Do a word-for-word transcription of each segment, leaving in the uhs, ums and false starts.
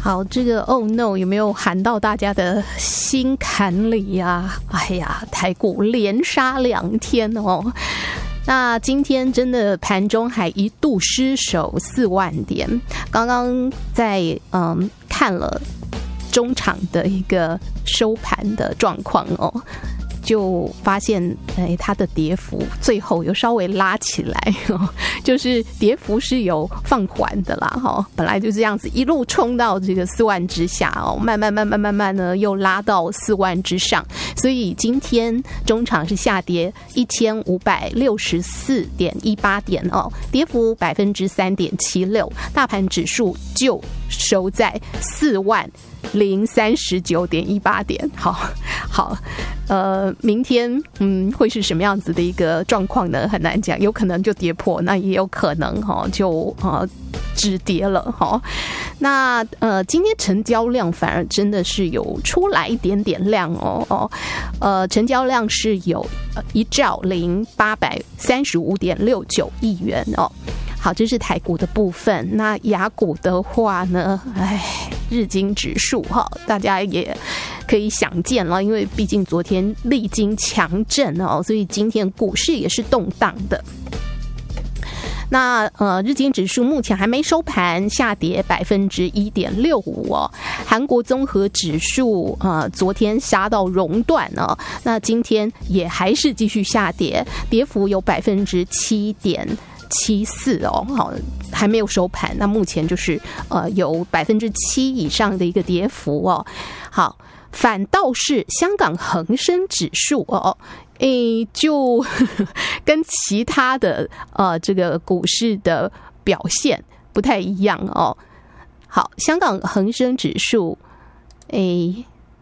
好，这个 Oh no 有没有喊到大家的心坎里啊？哎呀，台股连杀两天哦。那今天真的盘中还一度失守四万点，刚刚在嗯看了中场的一个收盘的状况哦，就发现哎，它的跌幅最后又稍微拉起来哦，就是跌幅是有放缓的啦哈、哦，本来就这样子一路冲到这个四万之下哦，慢慢慢慢慢慢呢又拉到四万之上，所以今天中场是下跌一千五百六十四点一八点哦，跌幅百分之三点七六，大盘指数就收在四万零三十九点一八点。好，好，呃，明天嗯会是什么样子的一个状况呢？很难讲，有可能就跌破，那也有可能哈、哦、就呃止跌了哈、哦。那呃今天成交量反而真的是有出来一点点量哦哦，呃成交量是有一兆零八百三十五点六九亿元哦。好，这是台股的部分。那亚股的话呢，哎，日经指数哈，大家也可以想见了，因为毕竟昨天历经强震哦，所以今天股市也是动荡的。那呃，日经指数目前还没收盘，下跌百分之一点六五哦。韩国综合指数呃，昨天杀到熔断哦，那今天也还是继续下跌，跌幅有百分之七点七四哦，好，还没有收盘。那目前就是呃有百分之七以上的一个跌幅哦。好，反倒是香港恒生指数哦。诶，就呵呵跟其他的呃这个股市的表现不太一样哦。好，香港恒生指数，诶，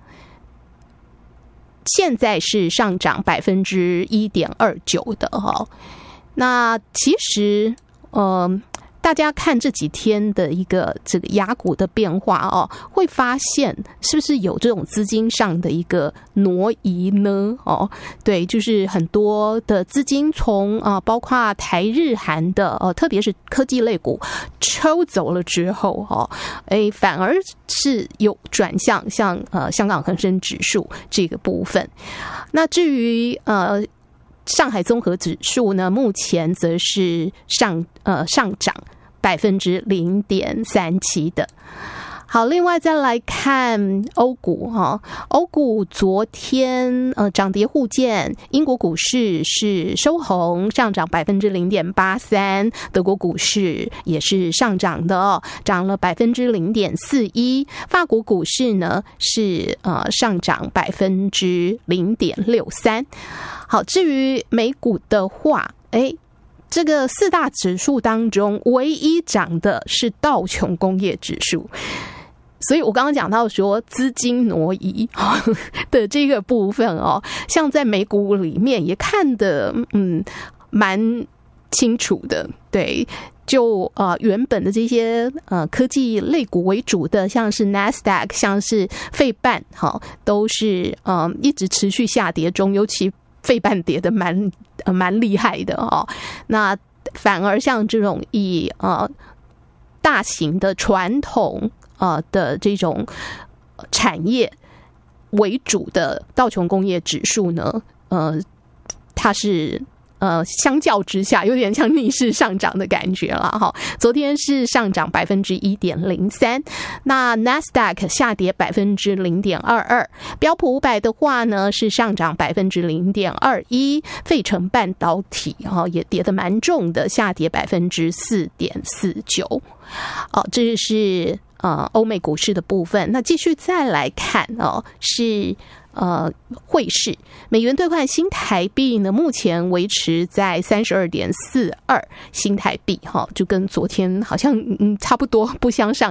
现在是上涨百分之一点二九的哈、哦。那其实，呃。大家看这几天的一个这个亚股的变化哦，会发现是不是有这种资金上的一个挪移呢？哦，对，就是很多的资金从啊、呃，包括台日韩的呃，特别是科技类股抽走了之后哦，哎，反而是有转向像呃香港恒生指数这个部分。那至于呃。上海综合指数呢，目前则是上呃上涨百分之零点三七的。好，另外再来看欧股哈，欧股昨天呃涨跌互见，英国股市是收红，上涨百分之零点八三，德国股市也是上涨的哦，涨了百分之零点四一，法国股市呢是呃上涨百分之零点六三。好，至于美股的话，哎。这个四大指数当中，唯一涨的是道琼工业指数，所以我刚刚讲到说资金挪移的这个部分哦，像在美股里面也看得嗯蛮清楚的，对。就呃原本的这些呃科技类股为主的，像是 Nasdaq， 像是费半，哈，都是呃一直持续下跌中，尤其费半跌的蛮呃蛮厉害的哦。那反而像这种以呃大型的传统呃的这种产业为主的道琼工业指数呢，呃，它是。呃，相较之下，有点像逆势上涨的感觉了哈。昨天是上涨百分之一点零三，那 Nasdaq 下跌百分之零点二二，标普五百的话呢是上涨百分之零点二一，费城半导体哈也跌得蛮重的，下跌百分之四点四九。哦，这是呃欧美股市的部分。那继续再来看哦，是。呃，汇市美元兑换新台币呢，目前维持在三十二点四二新台币，哈，就跟昨天好像嗯差不多不相上